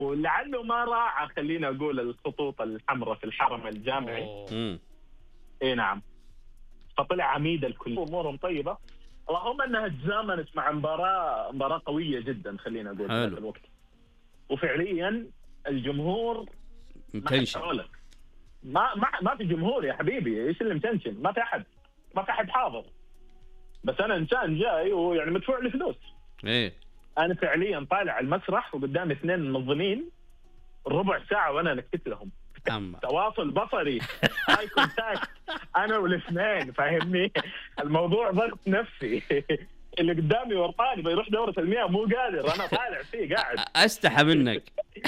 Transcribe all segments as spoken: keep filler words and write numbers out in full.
ولعله ما راعى خلينا أقول الخطوط الحمراء في الحرم الجامعي. امم إيه نعم. فطلع عميد الكل، أمورهم طيبة. اللهم أنها تزامنت مع مباراة مباراة قوية جدا خلينا أقول في ذاك الوقت. وفعليا الجمهور متنشن. ما ما ما في جمهور يا حبيبي، ايش اللي متنشن؟ ما في احد، ما في احد حاضر. بس انا انسان جاي ويعني مدفوع لي فلوس. ايه انا فعليا طالع المسرح وقدامي اثنين منظمين ربع ساعه وانا نكت لهم أما. تواصل بصري، هاي كونتاكت انا والاثنين، فاهمني؟ الموضوع ضغط نفسي. اللي قدامي ورطاني بيروح دورة المياه مو قادر، انا طالع فيه قاعد استحى منك.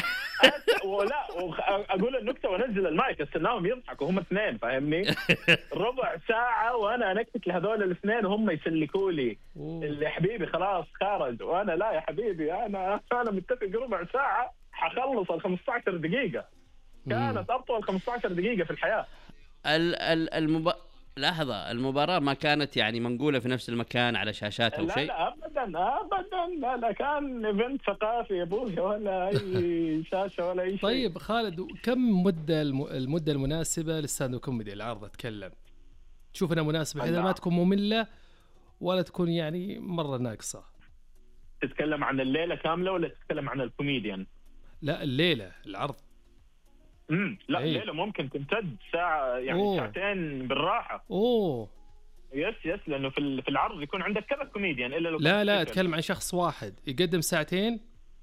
ولا اقول النكته وانزل المايك استناهم يضحكوا هم اثنين، فاهمني؟ ربع ساعه وانا انكت لهذول الاثنين وهم يسلكوا لي اللي حبيبي خلاص خارج، وانا لا يا حبيبي انا انا متفق ربع ساعه حخلص ال خمسة عشر دقيقه. كانت اطول خمسة عشر دقيقه في الحياه. ال ال المب... لحظة، المباراة ما كانت يعني منقولة في نفس المكان على شاشات أو لا شيء؟ لا أبدا أبدا، لا لا كان إيفنت ثقافي يا أبوي، ولا أي شاشة ولا أي شيء. طيب خالد، كم مدة المدة المناسبة للستاند اب كوميدي العرض؟ أتكلم تشوف أنها مناسبة إذا ما تكون مملة ولا تكون يعني مرة ناقصة؟ تتكلم عن الليلة كاملة ولا تتكلم عن الكوميديان؟ لا الليلة العرض. امم لا أيه. الليلة ممكن تمتد ساعة يعني أوه. ساعتين بالراحة. اوه يس يس لأنه في في العرض يكون عندك كذا كوميديان إلا لو لا لا أتكلم عن شخص واحد يقدم ساعتين.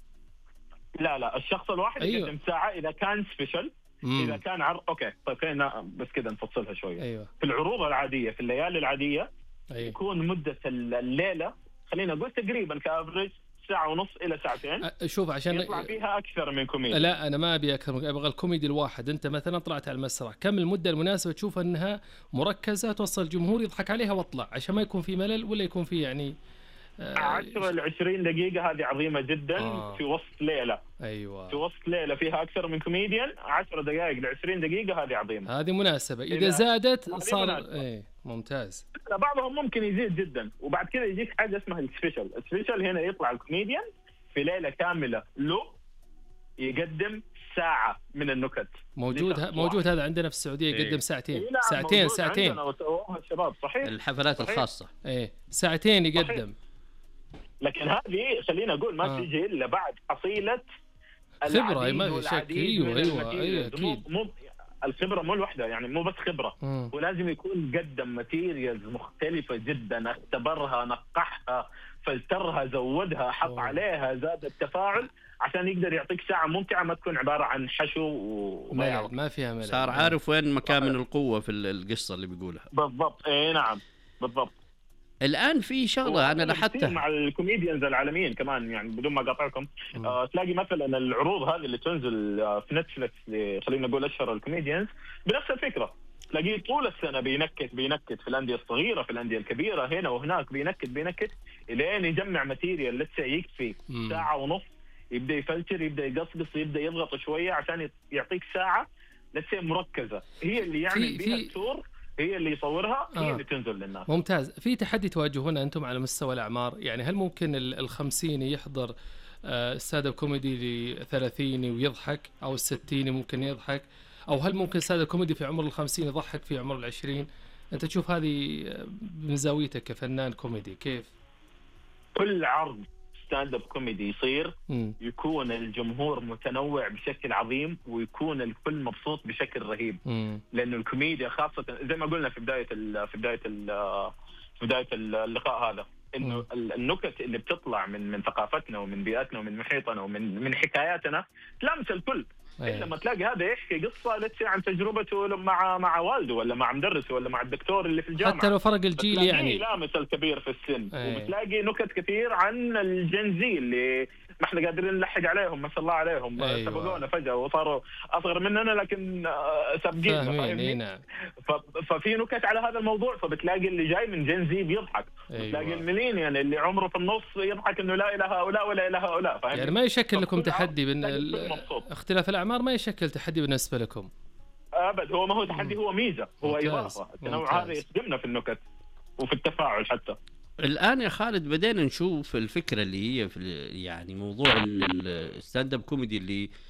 لا لا الشخص الواحد أيوه. يقدم ساعة إذا كان سبيشل. مم. إذا كان عرض أوكي طيب خلينا بس كده نفصلها شوية. أيوه. في العروض العادية في الليالي العادية أيوه. يكون مدة الليلة خلينا نقول تقريبا كأفريج ساعة ونص إلى ساعتين. شوف عشان يطلع فيها أكثر من كوميدي. لا أنا ما أبي أكثر، أبغى الكوميدي الواحد. أنت مثلا طلعت على المسرح، كم المدة المناسبة تشوف أنها مركزة توصل الجمهور يضحك عليها واطلع عشان ما يكون في ملل ولا يكون في يعني آه عشرة إلى عشرين دقيقة هذه عظيمة جدا. آه. في وسط ليلة. أيوة. في وسط ليلة فيها أكثر من كوميديان عشر دقائق لعشرين دقيقة هذه عظيمة. هذه مناسبة. إذا, إذا زادت صار إيه ممتاز. بعضهم ممكن يزيد جدا وبعد كذا يجيك حاجة اسمها السبيشل. السبيشل هنا يطلع الكوميديان في ليلة كاملة له يقدم ساعة من النكت. موجود ه... موجود هذا عندنا في السعودية يقدم ساعتين. إيه ساعتين ساعتين الشباب صحيح. الحفلات صحيح. الخاصة إيه ساعتين يقدم صحيح. لكن هذه خلينا أقول ما آه. تيجي إلا بعد حصيلة خبرة. ما في شك. أيوة أيوة أيوة أكيد. مو الخبرة مو الوحدة يعني مو بس خبرة م. ولازم يكون قدم ماتيريالز مختلفة جدا، اختبرها نقحها فلترها زودها حط أوه. عليها زاد التفاعل عشان يقدر يعطيك ساعة ممتعة ما تكون عبارة عن حشو وما ما فيها ملل. صار عارف وين مكان من القوة في القصة اللي بيقولها بالضبط. اي نعم بالضبط. الآن في شغلة أنا لاحظتها مع الكوميديانز العالميين كمان يعني بدون ما قاطعكم آه تلاقي مثلا العروض هذه اللي تنزل آه في نتفلكس خلينا نقول أشهر الكوميديانز بنفس الفكرة. تلاقيه طول السنة بينكت بينكت في الأندية الصغيرة في الأندية الكبيرة هنا وهناك بينكت بينكت إلين يجمع ماتيريال لسه يكفي ساعة ونص يبدأ يفلتر يبدأ يقصقص يبدأ يضغط شوية عشان يعطيك ساعة لسه مركزة هي اللي يعمل بيها التور هي اللي يصورها هي آه. اللي تنزل للناس. ممتاز. في تحدي تواجهونه أنتم على مستوى الأعمار يعني هل ممكن الخمسيني يحضر ستاند اب كوميدي لثلاثيني ويضحك أو الستيني ممكن يضحك أو هل ممكن ستاند اب كوميدي في عمر الخمسين يضحك في عمر العشرين؟ أنت تشوف هذه من زاويتك كفنان كوميدي كيف؟ كل عرض ستاند اب كوميدي يصير م. يكون الجمهور متنوع بشكل عظيم ويكون الكل مبسوط بشكل رهيب م. لأنه الكوميديا خاصة زي ما قلنا في بداية ال في بداية ال في بداية اللقاء هذا إنه م. النكت اللي بتطلع من من ثقافتنا ومن بيئتنا ومن محيطنا ومن من حكاياتنا تلامس الكل. أيه. لما تلاقي هذا يحكي قصة لتسي عن تجربته مع مع والده ولا مع مدرسه ولا مع الدكتور اللي في الجامعة حتى لو فرق الجيل يعني لامس الكبير في السن. أيه. وبتلاقي نكت كثير عن الجنزي اللي ما احنا قادرين نلحق عليهم ما شاء الله عليهم. أيوة. سبقونا فجأة وصاروا أصغر مننا لكن سابقين. ففي نكت على هذا الموضوع فبتلاقي اللي جاي من جنزي بيضحك. أيوة. بتلاقي الملينيان يعني اللي عمره في النص يضحك إنه لا إله هؤلاء ولا إله هؤلاء. يعني ما يشكل لكم تحدي بين اختلاف الأعمار ما يشكل تحدي بالنسبة لكم؟ أبد هو ما هو تحدي هو ميزة هو إضافة. التنوع هذا يخدمنا في النكت وفي التفاعل حتى. الآن يا خالد بدينا نشوف الفكرة اللي هي في يعني موضوع الستاند اب كوميدي اللي